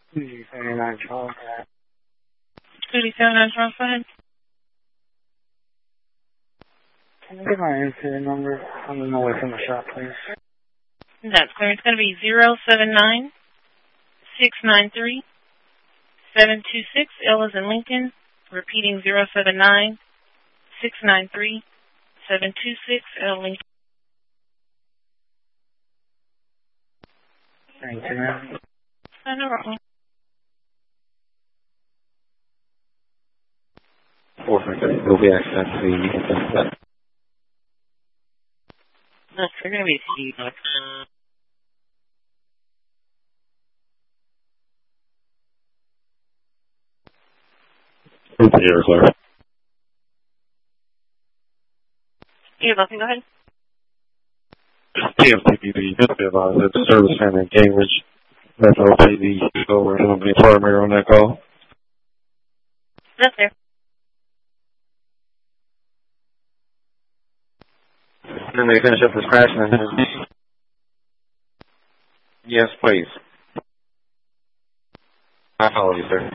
279 Charles. 279 Charles, go ahead. Can I get my incident number? I'm on the way from the shop, please. That's clear. It's going to be 079 693 726. L is in Lincoln. Repeating 079 693 726. L Lincoln. Thank you, ma'am. No wrong. 456. It'll be access to the That's going to be C. Here, sir. You're welcome. Go ahead. TFTPD, just advise that the service center in Cambridge, Metro PD, over to the primary on that call. That's there. Then they finish up this crash and then... Yes, please. I follow you, sir.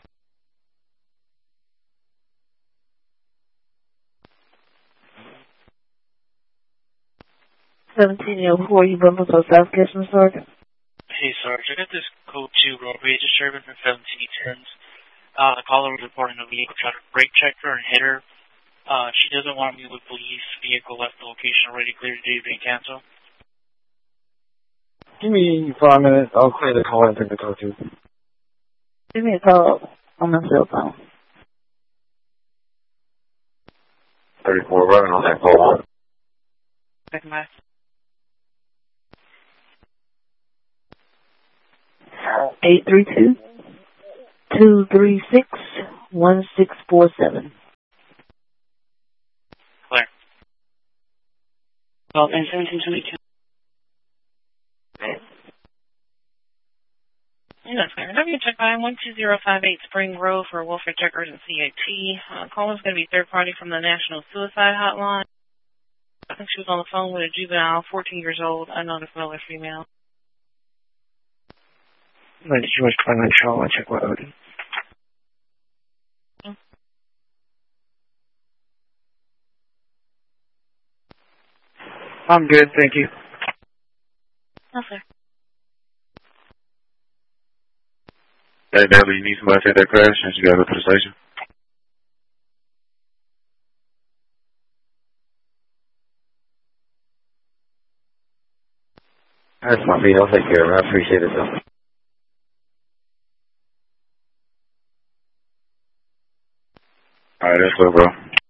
You Brooklyn, so South Kitchen, Sergeant. Hey, Sarge, I got this code 2 road rage disturbance in 1710s. The caller was reporting a vehicle trying to brake check her and hit her. She doesn't want to meet with police. Vehicle left the location already cleared today, being canceled. Give me 5 minutes. I'll clear the call and take the code 2. Give me a call on my cell phone. 34 running on that call. Second back. 832-236-1647. Clear. Well, then 1722. That's clear. W check by 12058 Spring Grove for welfare check urgency CAT. Call is going to be third party from the National Suicide Hotline. I think she was on the phone with a juvenile, 14 years old, unknown if male or female. She was trying to show I check what I did. I'm good, thank you. Okay. Hey, Natalie, you need somebody to take that crash since you got to go to the station? That's my feet. I'll take care of it. I appreciate it, though. All right, that's good, bro.